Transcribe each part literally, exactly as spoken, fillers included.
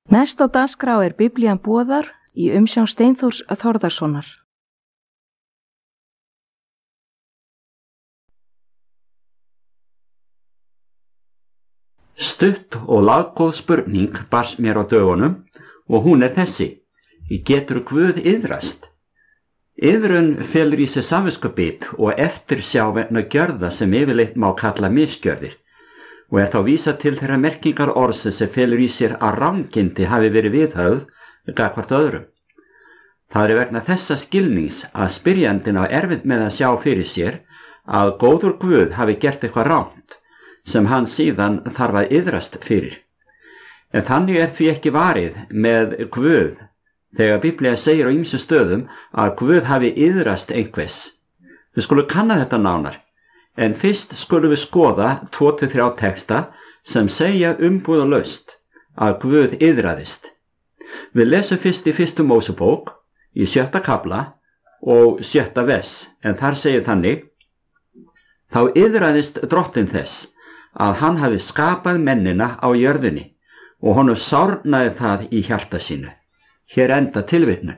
Næst á dagskrá er Biblían boðar í umsjón Steinþórs Þórðarsonar. Stutt og laggóð spurning barst mér á dögunum og hún er þessi: getur Guð iðrast? Iðrun felur í sig samviskubit og eftirsjá vegna gjörða sem yfirleitt má kalla misgjörðir, og er þá vísað til þeirra merkingar orðsins sem felur í sér að rangindi hafi verið viðhöfð gagnvart öðrum. Það er vegna þessa skilnings að spyrjandinn á erfitt með að sjá fyrir sér að góður Guð hafi gert eitthvað rangt sem hann síðan þarf að iðrast fyrir. En þannig er því ekki varið með Guð þegar Biblía segir á ýmsum stöðum að Guð hafi iðrast einhvers. Við skulum kanna þetta nánar, en fyrst skulum við skoða tvo til þrjá texta sem segja umbúðalaust að Guð iðraðist. Við lesum fyrst í fyrstu Mósebók í sjötta kafla og sjötta vers, en þar segir þannig: þá iðraðist drottinn þess að hann hafi skapað mennina á jörðinni og honum sárnaði það í hjarta sínu. Hér enda tilvitnun.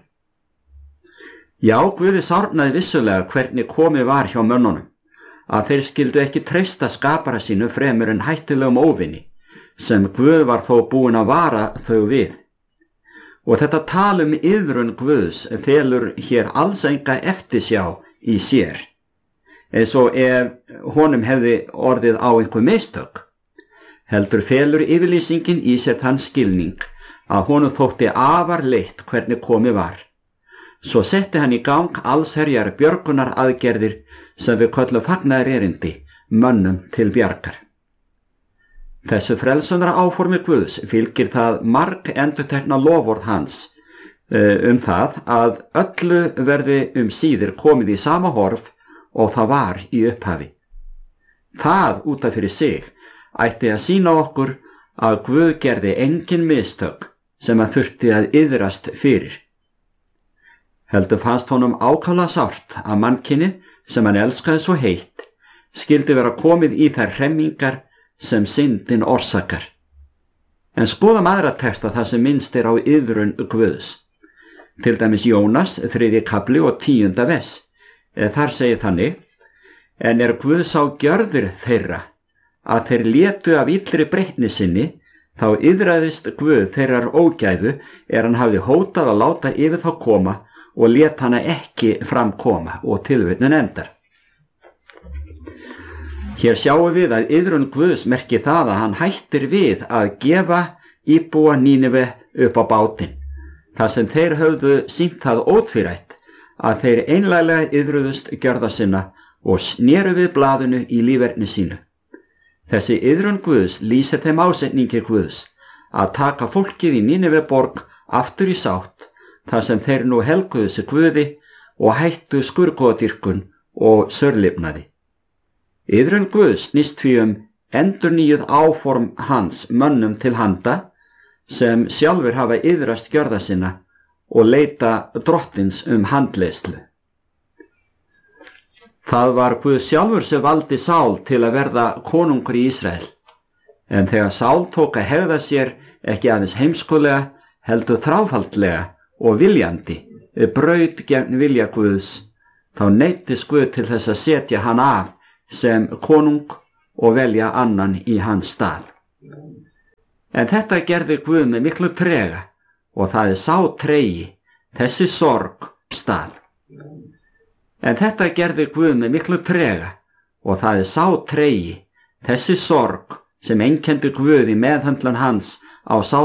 Já, Guði sárnaði vissulega hvernig komið var hjá mönnunum, að þeir skildu ekki treysta skapara sínu fremur en hættulegum óvini, sem Guð var þó búinn að vara þau við. Og þetta tal um iðrun Guðs felur hér alls enga eftirsjá í sér, eins og ef honum hefði orðið á einhver mistök. Heldur felur yfirlýsingin í sér þann skilning að honum þótti afar leitt hvernig komið var. Svo setti hann í gang allsherjar björgunar aðgerðir sem við köllum fagnaðarerindi, mönnum til bjargar. Þessu frelsunar áformi Guðs fylgir það marg endurtekna loforð hans um það að öllu verði um síðir komið í sama horf og það var í upphafi. Það út af fyrir sig ætti að sýna okkur að Guð gerði engin mistök sem að þurfti að iðrast fyrir. Heldur fannst honum ákaflega sárt að mannkyni sem hann elskaði svo heitt skyldi vera komið í þær hremmingar sem syndin orsakar. En skoðum aðra texta þar sem minnst er á iðrun Guðs. Til dæmis Jónas, þriðji kafli og tíunda vers. Þar segir þannig: en er Guð sá gjörðir þeirra að þeir létu af illri breytni sinni, þá iðraðist Guð þeirrar ógæfu er hann hafði hótað að láta yfir þá koma og lét hana ekki framkoma, og tilvitnun endar. Hér sjáum við að iðrun Guðs merki það að hann hættir við að gefa íbúa Nínive upp á bátinn, þar sem þeir höfðu sýnt það ótvírætt að þeir einlæglega iðruðust gjörða sinna og sneru við blaðinu í líferni sínu. Þessi iðrun Guðs lýsir þeim ásetningi Guðs að taka fólkið í Nínive borg aftur í sátt, þar sem þeir nú helguðu sig Guði og hættu skurðgoðadýrkun og sörlifnaði. Iðrun Guðs snýst því um endurnýjuð áform hans mönnum til handa sem sjálfur hafa iðrast gjörða sinna og leita drottins um handleiðslu. Það var Guð sjálfur sem valdi Sál til að verða konungur í Ísrael, en þegar Sál tók að hegða sér ekki aðeins heimskulega heldur þráfaldlega og viljandi braut gegn vilja Guðs, þá neyddist Guð til þess að setja hann af sem konung og velja annan í hans stað. En þetta gerði Guð með miklu trega, og það er sá tregi, þessi sorg stað. En þetta gerði Guð með miklu trega, og það er sá tregi, þessi sorg sem einkenndi Guð í meðhöndlun hans á sá